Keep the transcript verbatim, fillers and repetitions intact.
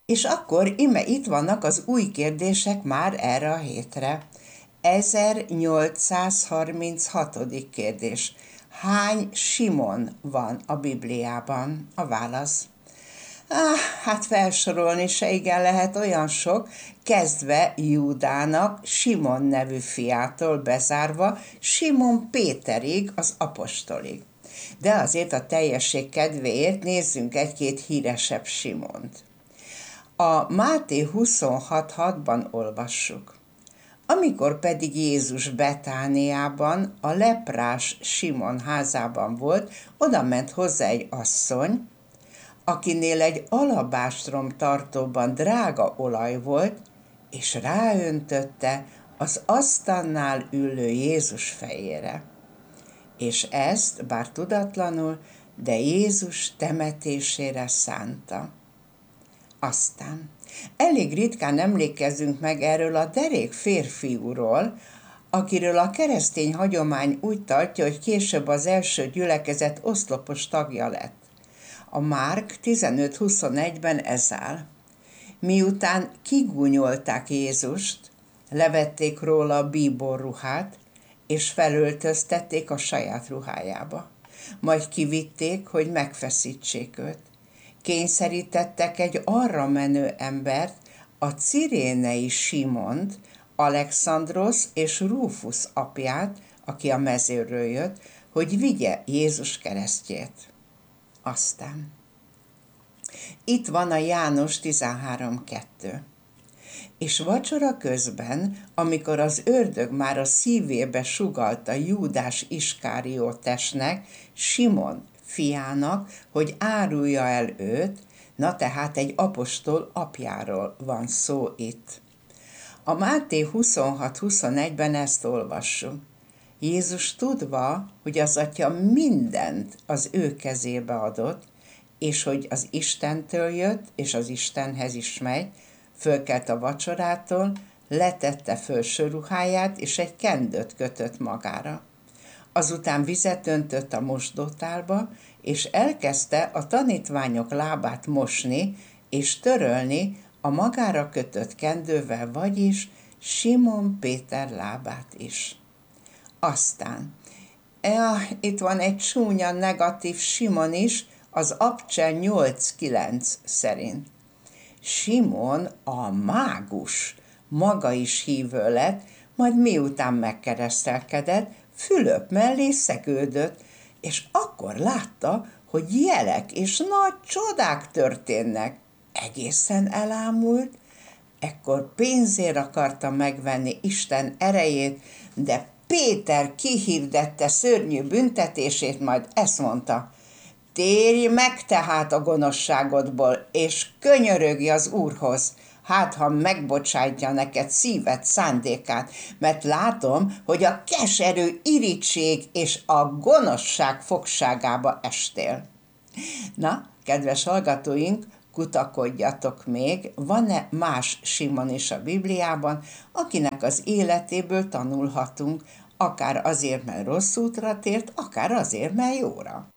És akkor ime itt vannak az új kérdések már erre a hétre. ezernyolcszázharminchatodik kérdés. Hány Simon van a Bibliában? A válasz. Ah, hát felsorolni se igen lehet, olyan sok, kezdve Júdának, Simon nevű fiától bezárva, Simon Péterig, az apostolig. De azért a teljesség kedvéért nézzünk egy-két híresebb Simont. A Máté huszonhat hatban olvassuk. Amikor pedig Jézus Betániában, a leprás Simon házában volt, oda ment hozzá egy asszony, akinél egy alabástrom tartóban drága olaj volt, és ráöntötte az asztalnál ülő Jézus fejére. És ezt, bár tudatlanul, de Jézus temetésére szánta. Aztán elég ritkán emlékezzünk meg erről a derék férfiúról, akiről a keresztény hagyomány úgy tartja, hogy később az első gyülekezet oszlopos tagja lett. A Márk tizenöt huszonegyben ez áll. Miután kigúnyolták Jézust, levették róla a bíborruhát, és felöltöztették a saját ruhájába. Majd kivitték, hogy megfeszítsék őt. Kényszerítettek egy arra menő embert, a cirénei Simont, Alexandros és Rúfus apját, aki a mezőről jött, hogy vigye Jézus keresztjét. Aztán itt van a János tizenhárom kettő. És vacsora közben, amikor az ördög már a szívébe sugallta Júdás Iskáriótesnek, Simon fiának, hogy árulja el őt, na tehát egy apostol apjáról van szó itt. A Máté huszonhat huszonegyben ezt olvassuk. Jézus tudva, hogy az atya mindent az ő kezébe adott, és hogy az Istentől jött, és az Istenhez is megy, fölkelt a vacsorától, letette föl sörruháját, és egy kendőt kötött magára. Azután vizet öntött a mosdótálba, és elkezdte a tanítványok lábát mosni, és törölni a magára kötött kendővel, vagyis Simon Péter lábát is. Aztán, ja, itt van egy csúnya negatív Simon is, az Abcsel nyolc kilenc szerint. Simon a mágus maga is hívő lett, majd miután megkeresztelkedett, Fülöp mellé szegődött, és akkor látta, hogy jelek és nagy csodák történnek. Egészen elámult, ekkor pénzért akarta megvenni Isten erejét, de Péter kihirdette szörnyű büntetését, majd ezt mondta: térj meg tehát a gonoszságodból, és könyörögj az Úrhoz, hát ha megbocsátja neked szíved szándékát, mert látom, hogy a keserű irigység és a gonoszság fogságába estél. Na, kedves hallgatóink, kutakodjatok még, van-e más Simon is a Bibliában, akinek az életéből tanulhatunk, akár azért, mert rossz útra tért, akár azért, mert jóra.